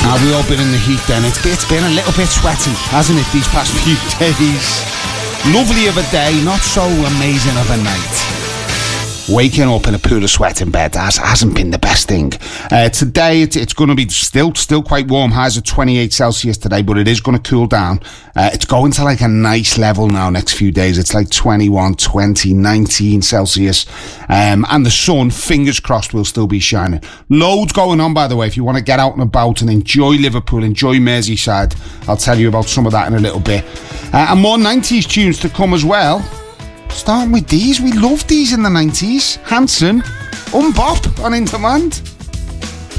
We've all been in the heat then. It's been a little bit sweaty, hasn't it, these past few days? Lovely of a day, not so amazing of a night. Waking up in a pool of sweat in bed hasn't been the best thing. Today it's going to be still quite warm. Highs of 28 Celsius today, but it is going to cool down. It's going to like a nice level now next few days. It's like 21, 20, 19 Celsius. And the sun, fingers crossed, will still be shining. Loads going on, by the way, if you want to get out and about and enjoy Liverpool, enjoy Merseyside. I'll tell you about some of that in a little bit. And more 90s tunes to come as well. Starting with these, we loved these in the 90s. Hanson, Bop on In Demand.